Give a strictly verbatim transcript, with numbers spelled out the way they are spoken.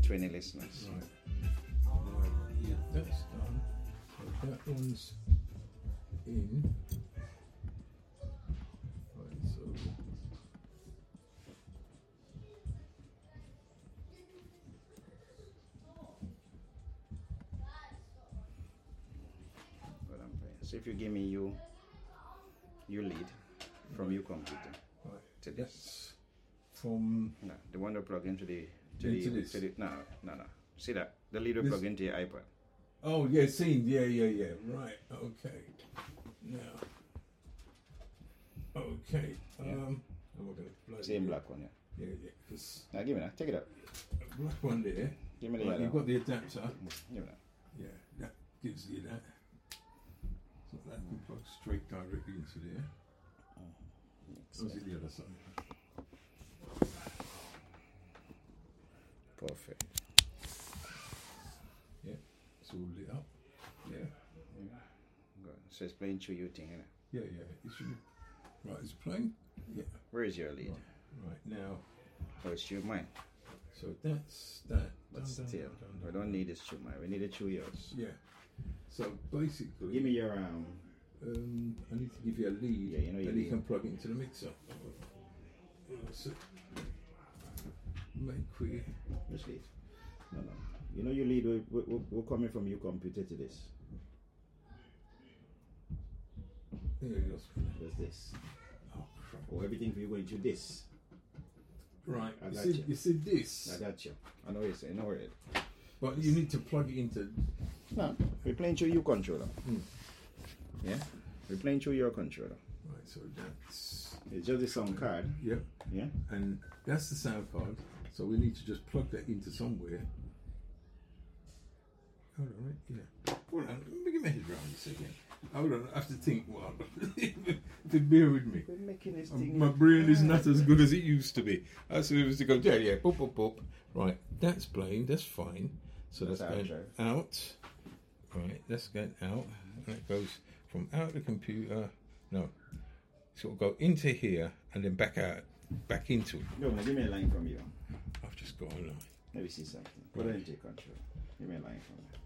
twenty listeners. Right. Now, yeah, that's done. So that one's in. Right, so. What I'm playing. So if you give me you, you lead from your computer Right. to this. That's from. No, the one that plug into the to Into the, this? to the no no no. See that the lead will This- plug into your iPad. Oh yeah, seen. Yeah, yeah, yeah. Right. Okay. Now. Okay. Yeah. Um. I'm not gonna plug Same it. black one, yeah. Yeah, yeah. Because Now give me that. Take it out. black one there. Give me the Right, yellow. you've got the adapter. Give me that. Yeah, that gives you that. So that can plug straight directly into there. Or is it the other side? Perfect. Yeah, it's all lit up. Yeah, Good. So it's playing through your thing, innit? yeah, yeah. It should be. Right, is it playing? Yeah. Where is your lead? Right, right now. Oh, it's through mine. So that's that. But Dun, dun, still, dun, dun, we dun. don't need this through mine. We need it through yours. Yeah. So basically, Give me your um. um, I need to give you a lead, Yeah, you know your then you lead. can plug it into the mixer. So, make we. Which lead? No, no. You know your lead. We're, we're, we're coming from your computer to this. There you go. There's this. Oh crap. Oh, everything for you going to this. Right, I you got said, you. you said this, I got you. I know what you're saying. I know where it. but you need to plug it into. No, we're playing through your controller. Hmm. Yeah, we're playing through your controller. Right, so that's. It's just the sound card. Yep, Yeah. and that's the sound card. So we need to just plug that into somewhere. Hold on, right? Yeah. Hold on, let me get my head around this again. Hold on, I have to think. Well, to bear with me. We're making this Um, thing. My brain is not as good as it used to be. I was supposed to go, yeah, yeah, boop, boop, boop. Right, that's playing, that's fine. So that's, That's going out, out. Right, that's going out. And it goes from out the computer. No, sort of go into here and then back out, back into it. Go, now give me a line from you. I've just got a line. Let me see something. Put it into your control. Give me a line from you.